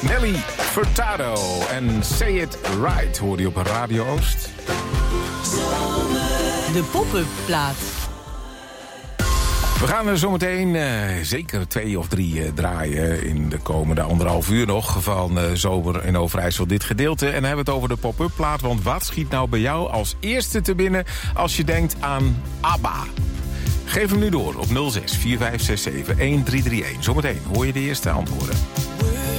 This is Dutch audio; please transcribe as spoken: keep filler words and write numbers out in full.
Nelly Furtado en Say It Right hoorde je op Radio Oost. De pop-up plaat. We gaan er zometeen uh, zeker twee of drie uh, draaien in de komende anderhalf uur nog van uh, Zomer in Overijssel dit gedeelte. En dan hebben we het over de pop-up plaat, want wat schiet nou bij jou als eerste te binnen als je denkt aan ABBA? Geef hem nu door op nul zes vier vijf zes zeven een drie drie een. Zometeen hoor je de eerste antwoorden.